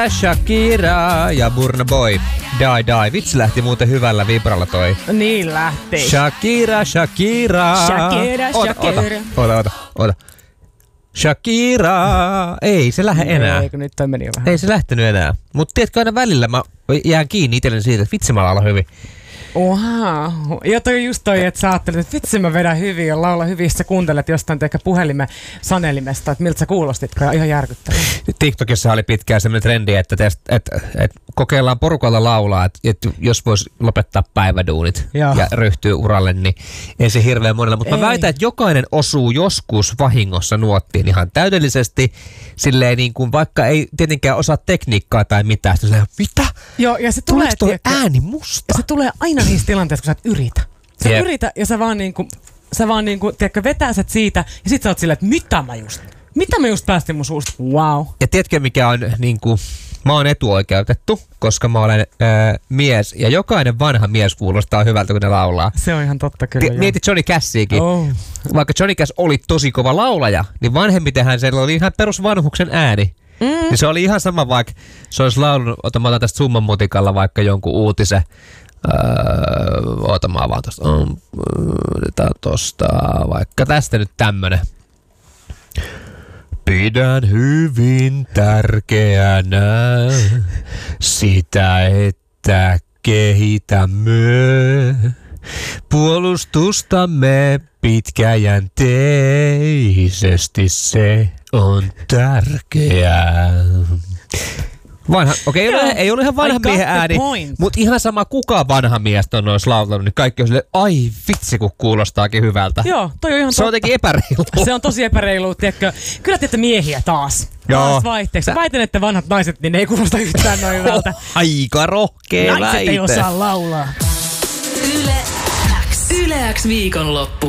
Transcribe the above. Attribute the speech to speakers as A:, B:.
A: Shakira ja Burna Boy. Die. Vitsi lähti muuten hyvällä vibralla toi.
B: Niin lähti.
A: Shakira.
B: Shakira.
A: Ota. Shakira. Ei se lähde enää.
B: Eikö nyt toi meni jo vähän.
A: Ei se lähtenyt enää. Mutta tiedätkö, aina välillä mä jään kiinni itselleni siitä, että vitsi mä laulan hyvin.
B: Wow. Ja toi just toi, että sä ajattelet, että vitsi mä vedän hyvin ja laula hyvin, sä kuuntelet jostain ehkä puhelimen sanelimesta, että miltä sä kuulostit, ihan järkyttävää.
A: TikTokissa oli pitkään sellainen trendi, että kokeillaan porukalla laulaa, että jos vois lopettaa päiväduunit ja ryhtyy uralle, niin ei se hirveän monella. Mutta mä väitän, että jokainen osuu joskus vahingossa nuottiin ihan täydellisesti, silleen niin kuin vaikka ei tietenkään osaa tekniikkaa tai mitään. Sitten se mitä?
B: Joo, ja se tulee,
A: toi ääni musta?
B: Se tulee aina niissä tilanteissa, kun sä et yritä. Sä yritä ja sä vaan niinku, tiedätkö, vetäiset siitä ja sit sä oot silleen, että mitä mä just päästin mun suusta? Wow.
A: Ja tiedätkö mikä on niinku, mä oon etuoikeutettu, koska mä olen mies ja jokainen vanha mies kuulostaa hyvältä, kun ne laulaa.
B: Se on ihan totta kyllä.
A: Mieti Johnny Cashiakin. Oh. Vaikka Johnny Cash oli tosi kova laulaja, niin vanhemmitenhän se oli ihan perusvanhuksen ääni. Niin se oli ihan sama, vaikka se olisi laulunut, mä otan tästä Summan mutikalla vaikka jonkun uutisen. Mä vaan tosta, vaikka tästä nyt tämmönen. Pidän hyvin tärkeänä sitä, että kehitämme puolustustamme pitkäjänteisesti, se on tärkeää. Vanha, ei ole ihan vanha miehen ääni, mutta ihan sama kuka vanha mies on olisi laulanut, niin kaikki on silleen, ai vitsi kun kuulostaakin hyvältä.
B: Joo, toi on ihan
A: se on jotenkin epäreilu.
B: Se on tosi epäreilu, tiedätkö. Kyllä tiedätte miehiä taas. Taas vaihteeksi. Väitän, että vanhat naiset, niin ne ei kuulosta yhtään noin hyvältä.
A: Aika rohkea väite.
B: Naiset ei osaa laulaa.
C: Yle X viikonloppu.